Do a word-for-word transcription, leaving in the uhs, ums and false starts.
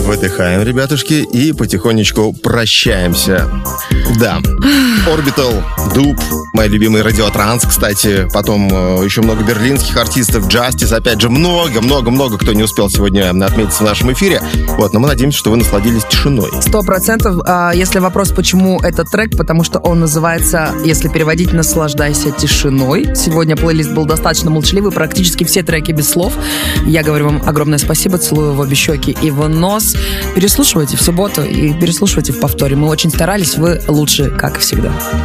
выдыхаем, ребятушки, и потихонечку прощаемся. Да, Orbital, Дуб, мои любимые Радиотранс, кстати, потом э, еще много берлинских артистов, Justice, опять же, много-много-много, кто не успел сегодня отметиться в нашем эфире. Вот, но мы надеемся, что вы насладились тишиной. Сто процентов. Если вопрос, почему этот трек, потому что он называется, если переводить, «Наслаждайся тишиной». Сегодня плейлист был достаточно молчаливый, практически все треки без слов. Я говорю вам огромное спасибо, целую в обе щеки и в нос. Переслушивайте в субботу и переслушивайте в повторе. Мы очень старались, вы лучше, как и всегда.